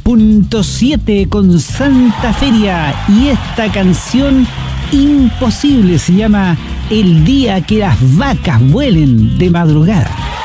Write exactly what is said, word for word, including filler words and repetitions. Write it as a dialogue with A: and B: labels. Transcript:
A: punto siete con Santa Feria y esta canción imposible se llama El día que las vacas vuelen de madrugada.